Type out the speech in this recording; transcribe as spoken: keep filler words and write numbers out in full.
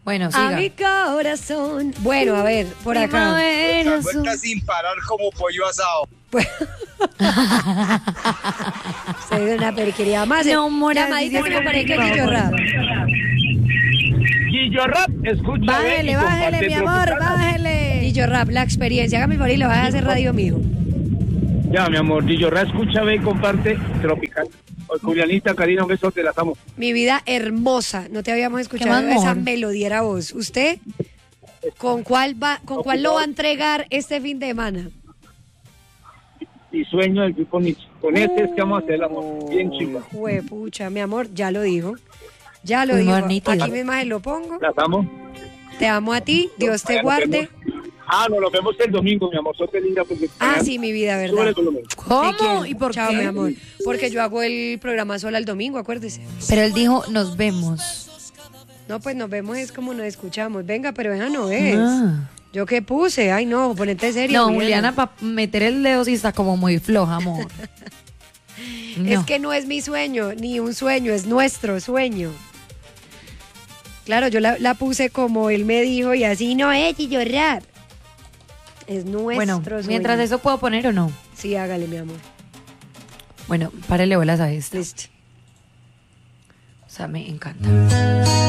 Bueno, siga. A mi corazón. Bueno, a ver, por acá. Vuelta sin parar como pollo asado. Se ve una periquería más. No, mora, llamadita que me parezca por Guillo Rap. Guillo Rap, escucha. Bájele, bájele, mi amor, bájele. Guillo Rap, la experiencia. Hágame el favor y lo vas a hacer radio mío. Ya, mi amor, Guillo Rap, escucha, ve y comparte Tropical. Julianita, Karina, un besote, la amo. Mi vida hermosa. No te habíamos escuchado más, esa amor? melodiera voz. ¿Usted con cuál va, con cuál lo va a entregar este fin de semana? Y sueño del grupo Nietzsche. Con este es que vamos a hacer el amor bien chingón. Juepucha, mi amor, ya lo dijo. Ya lo Muy dijo. nítido. Aquí mismo se lo pongo. Las amo. Te amo a ti. Dios te Nos guarde. vemos. Ah, no, nos vemos el domingo, mi amor. Soy linda porque... Ah, sí, mi vida, Súbele ¿verdad? con lo mismo. Te ¿Cómo? quiero. ¿Y por Chao, qué? mi amor. Porque yo hago el programa sola el domingo, acuérdese. Pero él dijo, nos vemos. No, pues nos vemos, es como nos escuchamos. Venga, pero esa no es. Ah. ¿Yo qué puse? Ay, no, ponete serio. No, Juliana. Juliana, para meter el dedo sí está como muy floja, amor. No. Es que no es mi sueño, ni un sueño, es nuestro sueño. Claro, yo la, la puse como él me dijo y así no es, Guillo Rap. Es nuestro Bueno, sueño. mientras eso puedo poner o no. Sí, hágale, mi amor. Bueno, párele bolas a esto. Listo. O sea, me encanta.